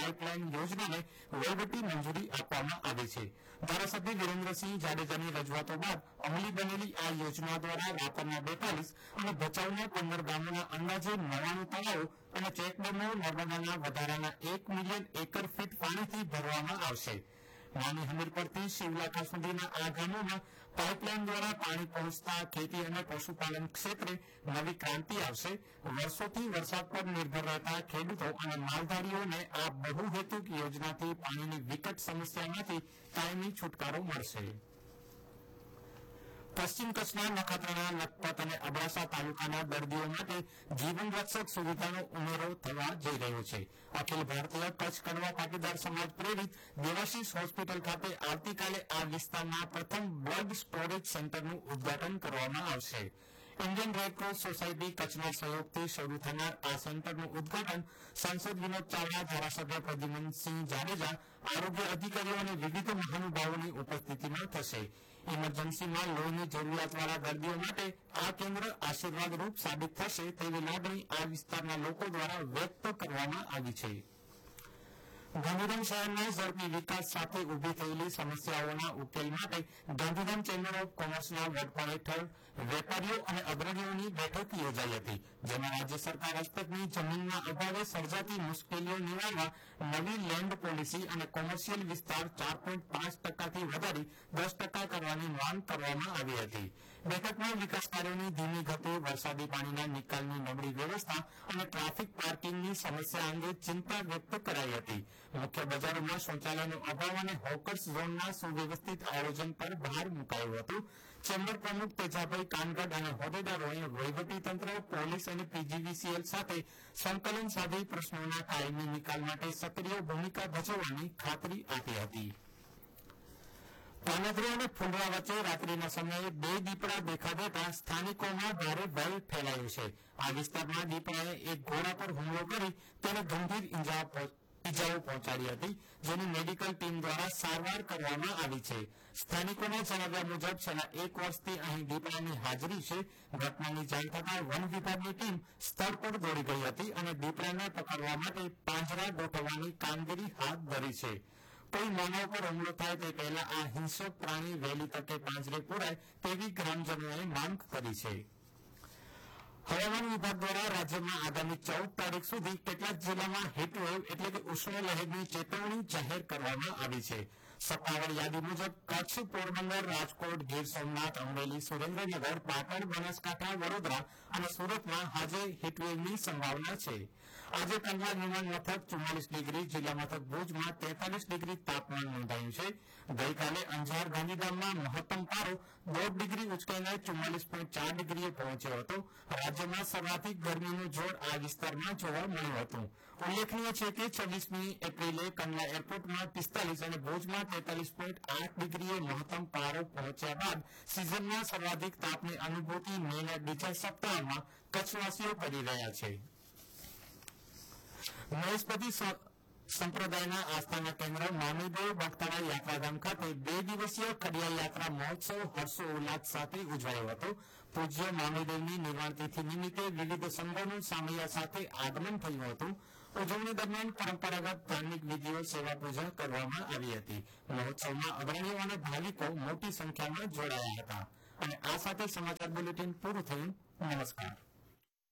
Pipeline યોજનાને વહીવટી મંજૂરી આપવામાં આવી છે. ધારાસભ્ય વિરેન્દ્રસિંહ જાડેજાની રજૂઆતો બાદ અમલી બનેલી આ યોજના દ્વારા રાપરના 42 અને ભચાઉના 15 ગામોના અંદાજે 99 તળાવો અને ચેકડેમો નર્મદાના વધારાના 1 મિલિયન એકર ફીટ પાણીથી ભરવામાં આવશે. નાની હમીરપરથી શિવલાખા સુધીના આ ગામોમાં પાઇપલાઇન દ્વારા પાણી પહોંચતા ખેતી અને પશુપાલન ક્ષેત્રે નવી ક્રાંતિ આવશે. વર્ષોથી વરસાદ પર નિર્ભર રહેતા ખેડૂતો અને માલધારીઓને આ બહુહેતુક યોજનાથી પાણીની વિકટ સમસ્યામાંથી કાયમી છુટકારો મળશે. પશ્ચિમ કચ્છના નખત્રાણા, લખપત અને અબડાસા તાલુકાના દર્દીઓ માટે જીવન રક્ષક સુવિધાનો ઉમેરો થવા જઈ રહ્યો છે. અખિલ ભારતીય કચ્છ કડવા પાટીદાર સમાજ પ્રેરિત દેવાશીષ હોસ્પિટલ ખાતે આવતીકાલે આ વિસ્તારના પ્રથમ બ્લડ સ્ટોરેજ સેન્ટરનું ઉદ્ઘાટન કરવામાં આવશે. ઇન્ડિયન રેડક્રોસ સોસાયટી કચ્છના સહયોગથી શરૂ થનાર આ સેન્ટરનું ઉદ્ઘાટન સાંસદ વિનોદ ચાવડા, ધારાસભ્ય પ્રદ્યુમનસિંહ જાડેજા, આરોગ્ય અધિકારીઓ અને વિવિધ મહાનુભાવોની ઉપસ્થિતિમાં થશે. ઇમરજન્સીમાં લોહીની જરૂરિયાતવાળા દર્દીઓ માટે આ કેન્દ્ર આશીર્વાદરૂપ સાબિત થશે તેવી લાગણી આ વિસ્તારના લોકો દ્વારા વ્યક્ત કરવામાં આવી છે. ગાંધીધામ શહેરના ઝડપી વિકાસ સાથે ઉભી થયેલી સમસ્યાઓના ઉકેલ માટે ગાંધીધામ ચેમ્બર ઓફ કોમર્સના વડપણ હેઠળ વેપારીઓ અને અગ્રણીઓની બેઠક યોજાઈ હતી, જેમાં રાજ્ય સરકાર હસ્તકની જમીનના અભાવે સર્જાતી મુશ્કેલીઓ નિવારવા નવી લેન્ડ પોલિસી અને કોમર્શિયલ વિસ્તાર 4.5% વધારી 10% કરવાની માંગ કરવામાં આવી હતી. બેઠકમાં વિકાસ કાર્યોની ધીમી ગતિ, વરસાદી પાણીના નિકાલની નબળી વ્યવસ્થા અને ટ્રાફિક પાર્કિંગની સમસ્યા અંગે ચિંતા વ્યક્ત કરાઈ હતી. મુખ્ય બજારોમાં શૌચાલયનો અભાવ અને હોકર્સ ઝોનના સુવ્યવસ્થિત આયોજન પર ભાર મુકાયો હતો. ચેમ્બર પ્રમુખ તેજાભાઈ કાનગડ અને હોદ્દેદારોએ વહીવટીતંત્ર, પોલીસ અને પીજીવીસીએલ સાથે સંકલન સાધી પ્રશ્નોના કાયમી નિકાલ માટે સક્રિય ભૂમિકા ભજવવાની ખાતરી આપી હતી. પાનધ્રી અને ફુંડવા વચ્ચે રાત્રિના સમયે 2 દીપડા દેખા દેતા સ્થાનિકોમાં ભારે ભય ફેલાયો છે. આ વિસ્તારમાં દીપડાએ એક ઘોડા પર હુમલો કરી તેને ગંભીર ઇજાઓ પહોંચાડી હતી, જેની મેડિકલ ટીમ દ્વારા સારવાર કરવામાં આવી છે. સ્થાનિકોના જણાવ્યા મુજબ છેલ્લા 1 વર્ષથી અહીં દીપડાની હાજરી છે. ઘટનાની જાણ થતાં વન વિભાગની ટીમ સ્થળ પર દોડી ગઈ હતી અને દીપડાને પકડવા માટે પાંજરા ગોઠવવાની કામગીરી હાથ ધરી છે. કોઈ માનવ પર હુમલો થાય તે પહેલા આ હિંસક પ્રાણી વહેલી તકે પાંજરે પુરાય તેવી ગ્રામજનોએ માંગ કરી છે. હવામાન વિભાગ દ્વારા રાજ્યમાં આગામી 14 તારીખ સુધી કેટલાક જિલ્લામાં હીટવેવ એટલે કે ઉષ્ણલહેરની ચેતવણી જાહેર કરવામાં આવી છે. સત્તાવાર યાદી મુજબ કચ્છ, પોરબંદર, રાજકોટ, ગીર સોમનાથ, અમરેલી, સુરેન્દ્રનગર, પાટણ, બનાસકાંઠા, વડોદરા અને સુરતમાં આજે હીટવેવની સંભાવના છે. આજે કંડલા વિમાન મથક 44 ડિગ્રી, જિલ્લા મથક ભુજમાં 43 ડિગ્રી તાપમાન નોંધાયું છે. ગઈકાલે અંજાર, ગાંધીધામમાં મહત્તમ પારો 1.5 ડિગ્રી ઉંચકાઈને 44.4 ડિગ્રીએ પહોંચ્યો હતો. રાજ્યમાં સર્વાધિક ગરમીનું જોર આ વિસ્તારમાં જોવા મળ્યું હતું. ઉલ્લેખનીય છે કે 26મી એપ્રિલે કંડલા એરપોર્ટમાં 45 અને ભુજમાં 43.8 ડિગ્રીએ મહત્તમ પારો પહોંચ્યા બાદ સિઝનના સર્વાધિક તાપની અનુભૂતિ મેના બીજા સપ્તાહમાં કચ્છવાસીઓ કરી રહ્યા છે. મહેશપતિ સંપ્રદાયના આસ્થાના કેન્દ્ર મામીદેવ બગતાળા યાત્રાધામ ખાતે 2 દિવસીય ખડિયા યાત્રા મહોત્સવ હર્ષોલ્લાસ સાથે ઉજવાયો હતો. પૂજ્ય મામીદેવની નિર્વાણતિથિ નિમિત્તે વિવિધ સંઘોનું સામૈયા સાથે આગમન થયું હતું. ઉજવણી દરમિયાન પરંપરાગત ધાર્મિક વિધિઓ, સેવા પૂજા કરવામાં આવી હતી. મહોત્સવમાં અગ્રણીઓ અને ભાવિકો મોટી સંખ્યામાં જોડાયા હતા. અને આ સાથે સમાચાર બુલેટિન પૂરું થયું. નમસ્કાર.